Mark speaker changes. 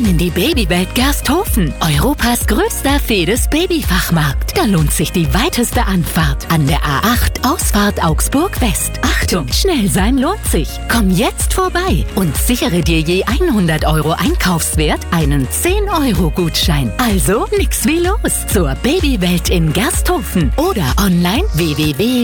Speaker 1: Komm in die Babywelt Gersthofen, Europas größter Fedes-Babyfachmarkt. Da lohnt sich die weiteste Anfahrt an der A8 Ausfahrt Augsburg West. Achtung, schnell sein lohnt sich. Komm jetzt vorbei und sichere dir je 100 € Einkaufswert einen 10-€-Gutschein. Also nix wie los zur Babywelt in Gersthofen oder online www.babywelt-gersthofen.de.